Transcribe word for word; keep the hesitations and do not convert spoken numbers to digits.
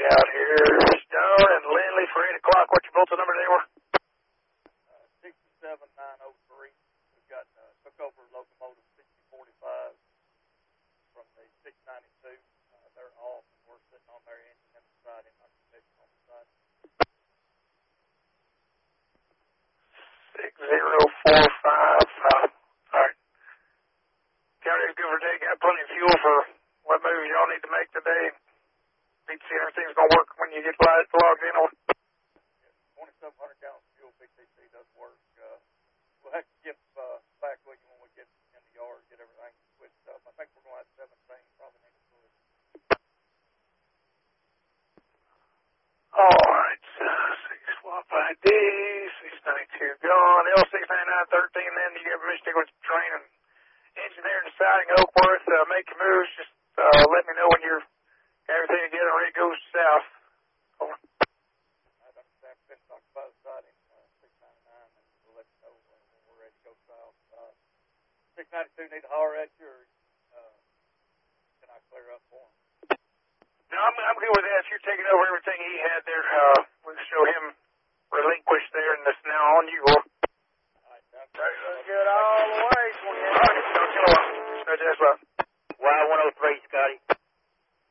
out here. Stone and Lindley for eight o'clock. What's your Bolton number there? Uh, sixty-seven nine oh three. We've got uh, took over locomotive sixty forty-five from the six ninety-two. Uh, they're off, and we're sitting on their engine in the side and not condition on the side. six zero four five. Uh, all right. County's good for today. Got plenty of fuel for what moves y'all need to make today. Need to see everything's going to work when you get logged in on. twenty-seven hundred gallons of fuel, B T C does work. Uh, we'll have to get uh, back with you when we get in the yard, get everything switched up. I think we're going to have seventeen, probably next week. All right, so six swap I D, six ninety-two gone, L six ninety-nine thirteen. Then you get permission to go to the train and engineering deciding Oakworth. Uh, make your moves. Just uh, let me know when you're everything together and ready to go south. Over. I understand. We've been talking about siding uh, six ninety-nine, and we'll let you know when, when we're ready to go south. Uh, six ninety-two need to holler at you, or uh, can I clear up for him? No, I'm, I'm good with that. If you're taking over everything he had there, uh, we can show him relinquished there, and it's now on you.